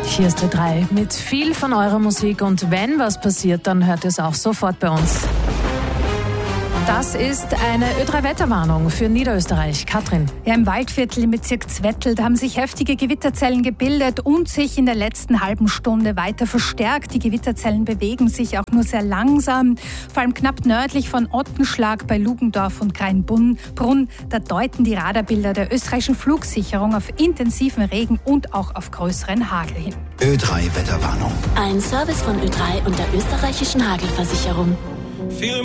Hier ist Ö3 mit viel von eurer Musik und wenn was passiert, dann hört ihr es auch sofort bei uns. Das ist eine Ö3-Wetterwarnung für Niederösterreich. Katrin. Ja, im Waldviertel im Bezirk Zwettl haben sich heftige Gewitterzellen gebildet und sich in der letzten halben Stunde weiter verstärkt. Die Gewitterzellen bewegen sich auch nur sehr langsam, vor allem knapp nördlich von Ottenschlag bei Lugendorf und Kreinbrunn. Da deuten die Radarbilder der österreichischen Flugsicherung auf intensiven Regen und auch auf größeren Hagel hin. Ö3-Wetterwarnung. Ein Service von Ö3 und der österreichischen Hagelversicherung.